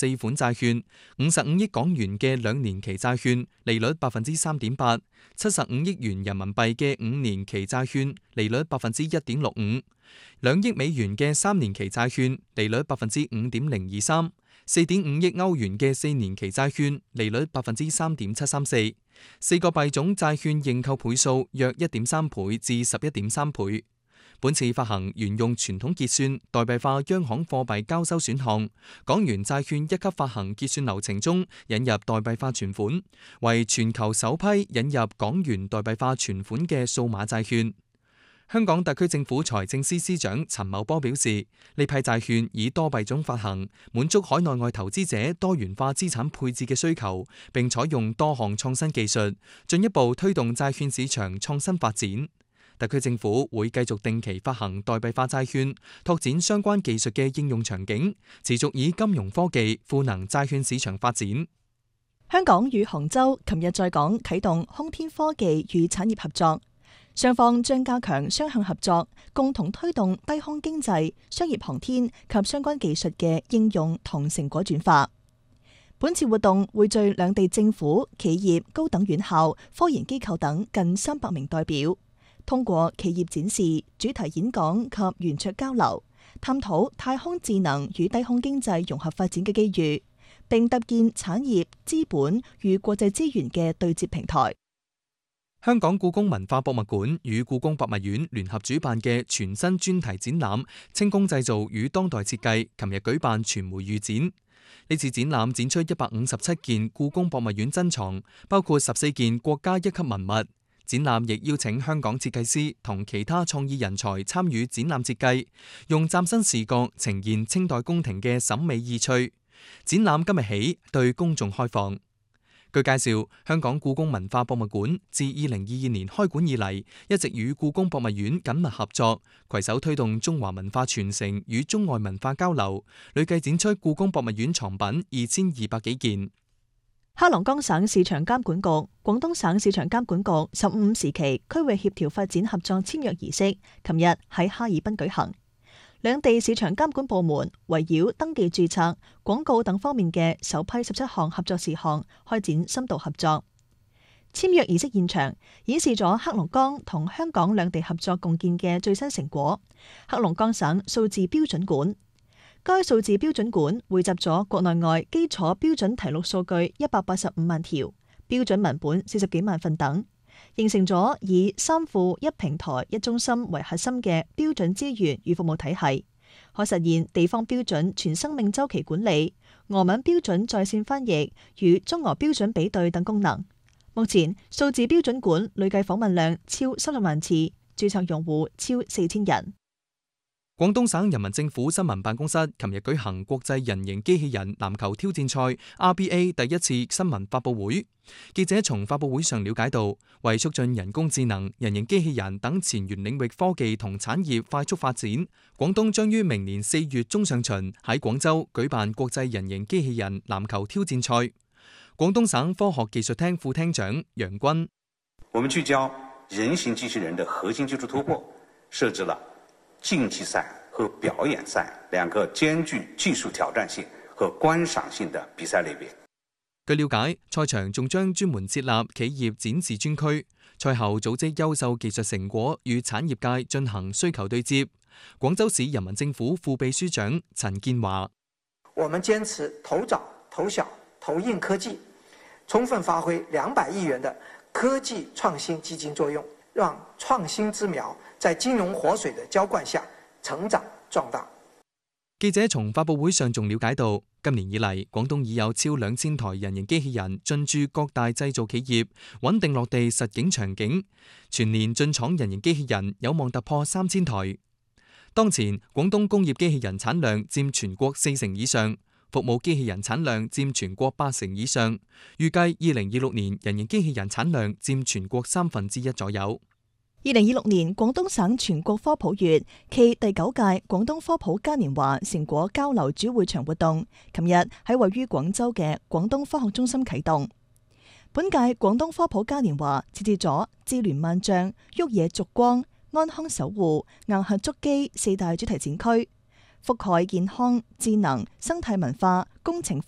4款債券，55億港元嘅2年期債券，利率 3.8%， 75億元人民幣嘅5年期債券，利率 1.65%， 2億美元嘅3年期債券，利率 5.023%， 4.5億歐元嘅4年期債券，利率 3.734%， 4個幣種債券認購倍數約 1.3 倍至 11.3 倍。本次發行沿用傳統結算、代幣化央行貨幣交收選項，港元債券一級發行結算流程中引入代幣化存款，為全球首批引入港元代幣化存款嘅數碼債券。香港特區政府財政司司長陳茂波表示，呢批債券以多幣種發行，滿足海內外投資者多元化資產配置嘅需求，並採用多項創新技術，進一步推動債券市場創新發展。特區政府會繼續定期發行代幣化債券，拓展相關技術嘅應用場景，持續以金融科技賦能債券市場發展。 香港與杭州琴日在港啟動空天科技與產業合作，雙方將加強雙向合作，共同推動低空經濟、商業航天及相關技術嘅應用同成果轉化。本次活動匯聚兩地政府、企業、高等院校、科研機構等近300名代表，通過企業展示、主題演講及圓桌交流，探討太空智能與低空經濟融合發展嘅機遇，並搭建產業、資本與國際資源嘅對接平台。 香港故宮文化博物館與故宮博物院聯合主辦嘅全新專題展覽《清宮製造與當代設計》琴日舉辦傳媒預展。呢次展覽展出157件故宮博物院珍藏，包括14件國家一級文物。展覽亦邀請香港設計師同其他創意人才參與展覽設計，用嶄新視角呈現清代宮廷嘅審美意趣。展覽今日起對公眾開放。據介紹，香港故宮文化博物館自2022年開館以嚟，一直與故宮博物院緊密合作，攜手推動中華文化傳承與中外文化交流，累計展出故宮博物院藏品2200幾件。 黑龍江省市場監管局、廣東省市場監管局15時期區域協調發展合作簽約儀式，琴日喺哈爾濱舉行。兩地市場監管部門圍繞登記註冊、廣告等方面嘅首批17項合作事項開展深度合作。簽約儀式現場顯示咗黑龍江同香港兩地合作共建嘅最新成果。黑龍江省數字標準館，該數字標準館匯集咗國內外基礎標準題錄數據185萬條、標準文本40幾萬份等，形成咗以3庫1平台1中心為核心嘅標準資源與服務體系，可實現地方標準全生命週期管理、俄文標準在線翻譯與中俄標準比對等功能。目前數字標準館累計訪問量超30萬次，註冊用戶超4000人。 廣東省人民政府新聞辦公室琴日舉行國際人形機器人籃球挑戰賽 RBA 第一次新聞發佈會。記者從發佈會上了解到，為促進人工智能、人形機器人等前沿領域科技同產業快速發展，廣東將於明年4月中上旬喺廣州舉辦國際人形機器人籃球挑戰賽。廣東省科學技術廳副廳長楊軍： 我們聚焦人形機器人的核心技術突破，設置了競技賽和表演賽兩個兼具技術挑戰性和觀賞性的比賽類別。 據了解，賽場仲將專門設立企業展示專區，賽後組織優秀技術成果與產業界進行需求對接。廣州市人民政府副秘書長陳建華： 我們堅持投早、投小、投硬科技，充分發揮200億元的科技創新基金作用，讓創新之苗在金融活水的澆灌下成長壯大。 記者從發佈會上仲了解到，今年以嚟，廣東已有超2000台人形機器人進駐各大製造企業，穩定落地實景場景，全年進廠人形機器人有望突破3000台。當前，廣東工業機器人產量佔全國40%以上，服務機器人產量佔全國80%以上。預計2026年人形機器人產量佔全國1/3左右。 2026年廣東省全國科普月暨第9屆廣東科普嘉年華成果交流主會場活動，琴日喺位於廣州嘅廣東科學中心啟動。本屆廣東科普嘉年華設置咗智聯萬象、沃野燭光、安康守護、硬核觸機4大主題展區，覆蓋健康、智能、生態文化、工程